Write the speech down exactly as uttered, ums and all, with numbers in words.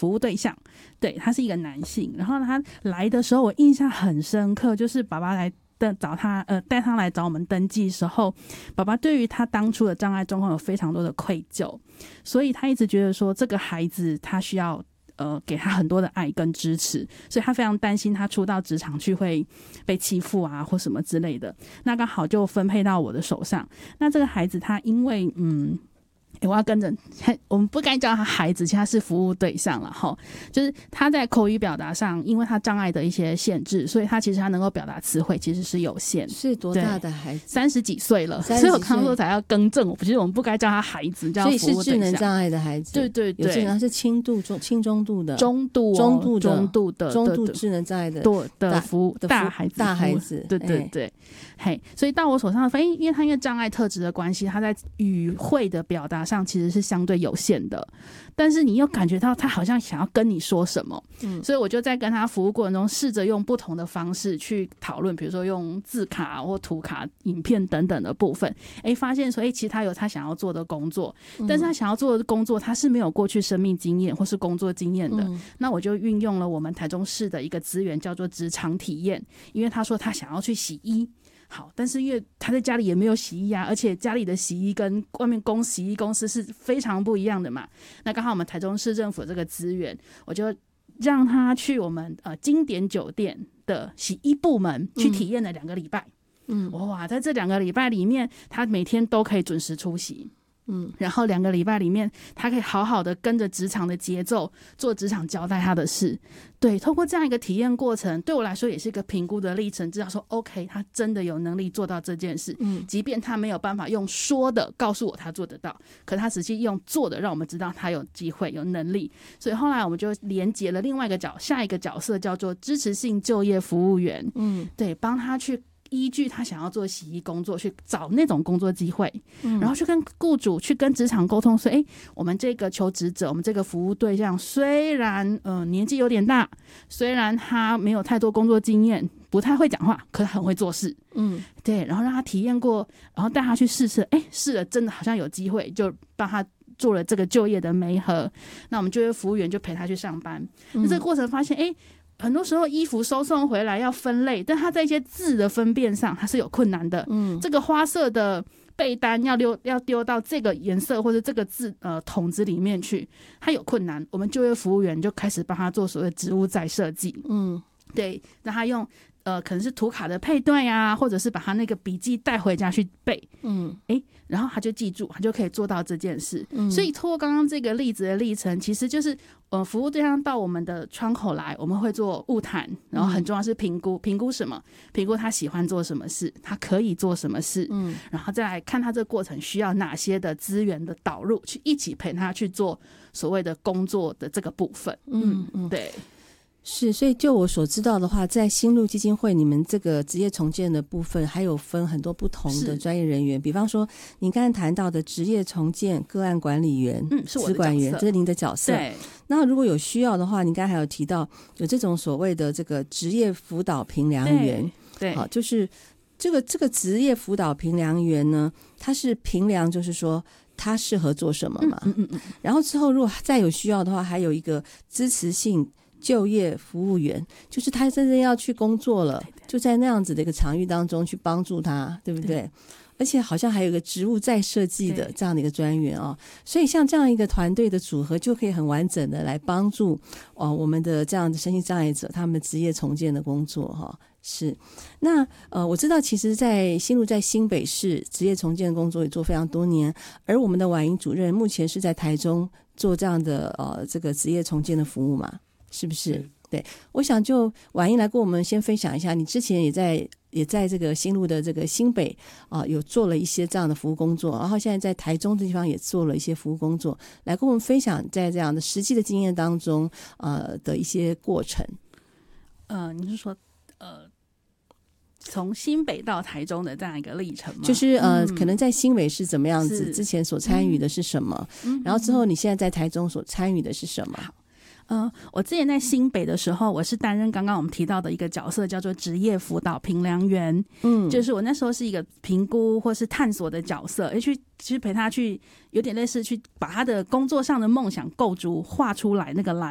服务对象，对，他是一个男性。然后他来的时候我印象很深刻，就是爸爸来的找他呃带他来找我们登记的时候，爸爸对于他当初的障碍状况有非常多的愧疚，所以他一直觉得说这个孩子他需要呃给他很多的爱跟支持，所以他非常担心他出到职场去会被欺负啊或什么之类的。那刚好就分配到我的手上。那这个孩子他因为嗯欸、我要跟着我们不该叫他孩子，其实他是服务对象了齁。就是他在口语表达上，因为他障碍的一些限制，所以他其实他能够表达词汇其实是有限。 是多大的孩子？ 三十几岁了，所以我刚刚说才要更正，我觉得我们不该叫他孩子，叫他服务对象。 所以是智能障碍的孩子。 对对对， 有智能是轻度、中轻中度的、 中度、哦、 中度的、 中度的、 中度智能障碍的的服务大孩子、 大孩子。 对对对，嘿、欸，所以到我手上的，因为他因为障碍特质的关系，他在语汇的表达上其实是相对有限的，但是你又感觉到他好像想要跟你说什么，嗯，所以我就在跟他服务过程中试着用不同的方式去讨论，比如说用字卡或图卡、影片等等的部分，哎、欸，发现说，哎、欸，其实他有他想要做的工作，但是他想要做的工作他是没有过去生命经验或是工作经验的、嗯，那我就运用了我们台中市的一个资源叫做职场体验，因为他说他想要去洗衣。好，但是因为他在家里也没有洗衣啊，而且家里的洗衣跟外面公洗衣公司是非常不一样的嘛。那刚好我们台中市政府这个资源，我就让他去我们呃经典酒店的洗衣部门去体验了两个礼拜。嗯，哇，在这两个礼拜里面，他每天都可以准时出席。嗯，然后两个礼拜里面，他可以好好的跟着职场的节奏做职场交代他的事。对，透过这样一个体验过程，对我来说也是一个评估的历程，知道说 OK 他真的有能力做到这件事。嗯，即便他没有办法用说的告诉我他做得到，可他实际用做的让我们知道他有机会有能力。所以后来我们就连结了另外一个角下一个角色叫做支持性就业服务员。嗯，对，帮他去依据他想要做洗衣工作去找那种工作机会、嗯、然后去跟雇主去跟职场沟通说，哎，我们这个求职者我们这个服务对象虽然呃年纪有点大，虽然他没有太多工作经验，不太会讲话，可是很会做事。嗯，对，然后让他体验过，然后带他去试试，哎，试了真的好像有机会，就帮他做了这个就业的媒合。那我们就业服务员就陪他去上班。那、嗯、这个过程发现，哎，很多时候衣服收送回来要分类，但他在一些字的分辨上他是有困难的。嗯，这个花色的被单要丢要丢到这个颜色或者这个字呃桶子里面去，他有困难，我们就业服务员就开始帮他做所谓职务再设计。嗯，对，让他用呃可能是图卡的配对啊，或者是把他那个笔记带回家去背。嗯，诶，然后他就记住，他就可以做到这件事。嗯，所以透过刚刚这个例子的历程，其实就是呃服务对象到我们的窗口来，我们会做晤谈，然后很重要是评估，评估什么？评估他喜欢做什么事，他可以做什么事。嗯，然后再来看他这个过程需要哪些的资源的导入，去一起陪他去做所谓的工作的这个部分。嗯嗯，对。 是，所以就我所知道的话，在新路基金会你们这个职业重建的部分还有分很多不同的专业人员，比方说你刚才谈到的职业重建个案管理员，嗯，是我的角色，职管员，这是您的角色。对，那如果有需要的话，你刚才还有提到有这种所谓的这个职业辅导评量员。对，好，就是这个这个职业辅导评量员呢，他是评量就是说他适合做什么嘛。嗯嗯嗯。然后之后如果再有需要的话，还有一个支持性就业服务员，就是他真正要去工作了，就在那样子的一个场域当中去帮助他，对不 对, 对？而且好像还有一个职务再设计的这样的一个专员哦，所以像这样一个团队的组合，就可以很完整的来帮助哦我们的这样的身心障碍者他们职业重建的工作哈、哦。是，那呃，我知道其实在新路在新北市职业重建的工作也做非常多年，而我们的婉莹主任目前是在台中做这样的呃这个职业重建的服务嘛。是不是？对，我想就婉莹来跟我们先分享一下，你之前也在也在这个新路的这个新北啊、呃，有做了一些这样的服务工作，然后现在在台中这地方也做了一些服务工作，来跟我们分享在这样的实际的经验当中呃的一些过程。 呃，你是说呃？从新北到台中的这样一个历程吗？ 就是呃、嗯，可能在新北是怎么样子，之前所参与的是什么、嗯、然后之后你现在在台中所参与的是什么？ 呃，我之前在新北的时候，我是担任刚刚我们提到的一个角色，叫做职业辅导评量员。嗯，就是我那时候是一个评估或是探索的角色，去去陪他去，有点类似去把他的工作上的梦想构筑画出来那个蓝。